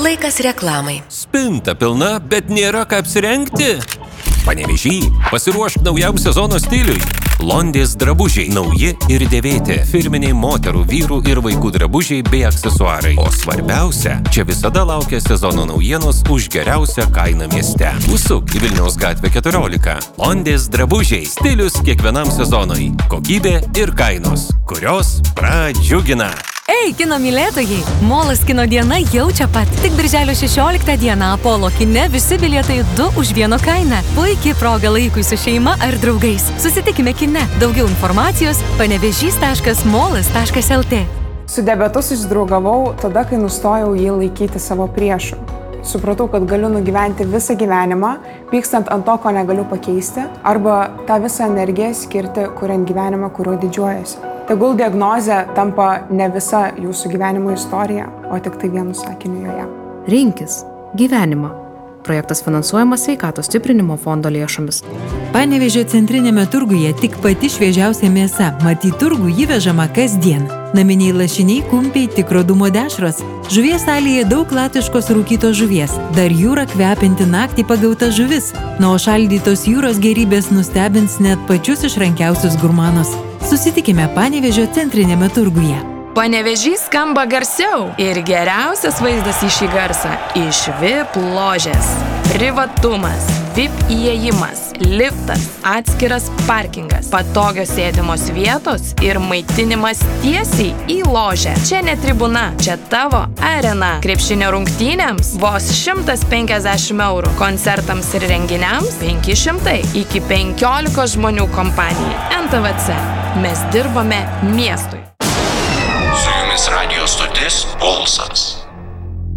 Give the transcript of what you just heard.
Laikas reklamai. Spinta pilna, bet nėra ką apsirengti. Panevėžy, pasiruošk naujam sezono stiliui. Londės drabužiai, nauji ir dėvėti. Firminiai moterų, vyrų ir vaikų drabužiai bei aksesuarai. O svarbiausia, čia visada laukia sezono naujienos už geriausią kainą mieste. Užsuk į Vilniaus gatvę 14. Londės drabužiai, stilius kiekvienam sezonui. Kokybė ir kainos, kurios pradžiugina. Ei, kino mylėtojai! Molas kino diena jau čia pat. Tik birželio 16 dieną Apollo kine visi bilietai 2 už 1 kainą. Puikiai proga laikui su šeima ar draugais. Susitikime kine. Daugiau informacijos panevežys.molas.lt. Su diabetu susidraugavau tada, kai nustojau jį laikyti savo priešu. Supratau, kad galiu nugyventi visą gyvenimą, pykstant ant to, ko negaliu pakeisti, arba tą visą energiją skirti, kuriant gyvenimą, kuriuo didžiuojasi. Tegul diagnozė tampa ne visa jūsų gyvenimo istorija, o tik tai vienu sakiniu joje. Rinkis gyvenimą. Projektas finansuojamas Sveikatos stiprinimo fondo lėšomis. Panevėžio centrinėme turguje tik pati šviežiausia mėsa, mat į turgų įvežama kasdien. Naminiai lašiniai, kumpiai, tikro dūmo dešros. Žuvies salėje daug latviškos rūkytos žuvies, dar jūra kvepinti naktį pagauta žuvis, o šaldytos jūros gėrybės nustebins net pačius išrankiausius gurmanus. Susitikime Panevėžio centrinėme turguje. Panevėžys skamba garsiau ir geriausias vaizdas į šį garsą iš VIP ložės. Privatumas, VIP įėjimas, liftas, atskiras parkingas, patogios sėdimos vietos ir maitinimas tiesiai į ložę. Čia ne tribuna, čia tavo arena. Krepšinio rungtynėms vos 150 €, koncertams ir renginiams 500, iki 15 žmonių kompanijai. NTVC. Mes dirbame miestui. Su jumis radijo stotis Pulsas.